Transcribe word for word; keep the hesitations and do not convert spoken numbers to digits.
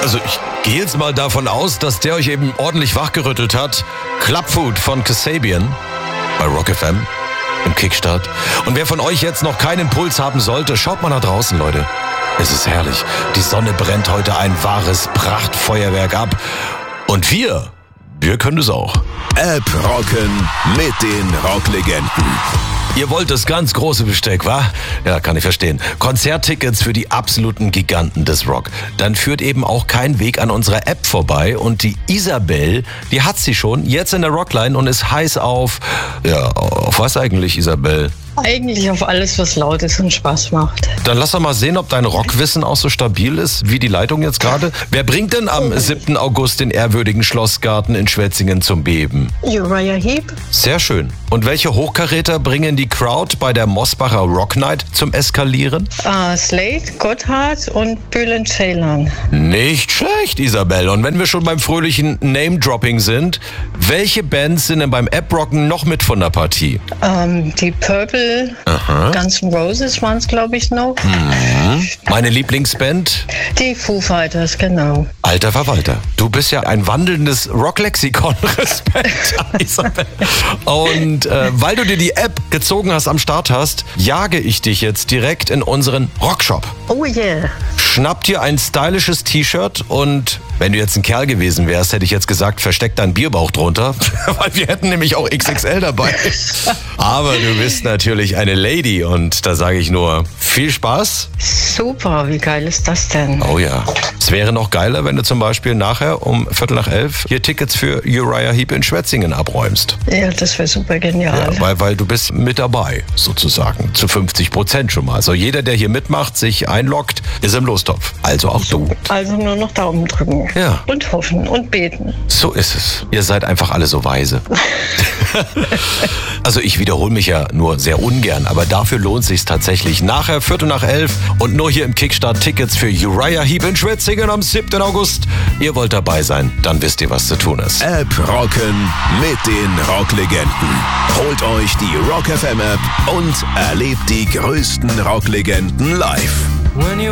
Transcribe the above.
Also ich gehe jetzt mal davon aus, dass der euch eben ordentlich wachgerüttelt hat. Clubfood von Kasabian bei Rock F M im Kickstart. Und wer von euch jetzt noch keinen Puls haben sollte, schaut mal nach draußen, Leute. Es ist herrlich. Die Sonne brennt heute ein wahres Prachtfeuerwerk ab. Und wir, wir können es auch. App rocken mit den Rocklegenden. Ihr wollt das ganz große Besteck, wa? Ja, kann ich verstehen. Konzerttickets für die absoluten Giganten des Rock. Dann führt eben auch kein Weg an unserer App vorbei. Und die Isabel, die hat sie schon, jetzt in der Rockline und ist heiß auf... Ja, auf was eigentlich, Isabel? Eigentlich auf alles, was laut ist und Spaß macht. Dann lass doch mal sehen, ob dein Rockwissen auch so stabil ist, wie die Leitung jetzt gerade. Wer bringt denn am siebten August den ehrwürdigen Schlossgarten in Schwetzingen zum Beben? Uriah Heep. Sehr schön. Und welche Hochkaräter bringen die Crowd bei der Mosbacher Rock Night zum Eskalieren? Uh, Slade, Gotthard und Bülent Ceylan. Nicht schlecht, Isabel. Und wenn wir schon beim fröhlichen Name-Dropping sind, welche Bands sind denn beim App-Rocken noch mit von der Partie? Um, die Purple, Aha. Guns N' Roses waren es, glaube ich, noch. Mhm. Meine Lieblingsband? Die Foo Fighters, genau. Alter Verwalter, du bist ja ein wandelndes Rocklexikon. Respekt, Isabel. Und äh, weil du dir die App gezogen hast, am Start hast, jage ich dich jetzt direkt in unseren Rockshop. Oh yeah. Schnapp dir ein stylisches T-Shirt und wenn du jetzt ein Kerl gewesen wärst, hätte ich jetzt gesagt, versteck deinen Bierbauch drunter, weil wir hätten nämlich auch X X L dabei. Aber du bist natürlich eine Lady und da sage ich nur, viel Spaß. Super, wie geil ist das denn? Oh ja. Es wäre noch geiler, wenn du zum Beispiel nachher um Viertel nach elf hier Tickets für Uriah Heep in Schwetzingen abräumst. Ja, das wäre super genial. Ja, weil, weil du bist mit dabei, sozusagen, zu fünfzig Prozent schon mal. Also jeder, der hier mitmacht, sich einloggt, ist im Lostopf. Also auch du. Also nur noch Daumen drücken. Ja. Und hoffen und beten. So ist es. Ihr seid einfach alle so weise. Also ich wiederhole mich ja nur sehr ungern, aber dafür lohnt sich's tatsächlich. Nachher Viertel nach elf und nur hier im Kickstart Tickets für Uriah Heep in Schwetzingen am siebten August. Ihr wollt dabei sein, dann wisst ihr, was zu tun ist. App rocken mit den Rocklegenden. Holt euch die Rock F M App und erlebt die größten Rocklegenden live. When you